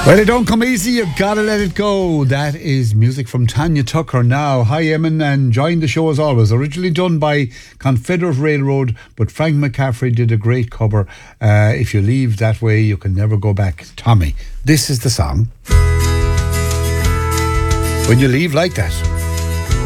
Well, it don't come easy, you gotta let it go. That is music from Tanya Tucker now. Hi, Eamon, and join the show as always. Originally done by Confederate Railroad, but Frank McCaffrey did a great cover. If you leave that way, you can never go back. Tommy, this is the song. When you leave like that.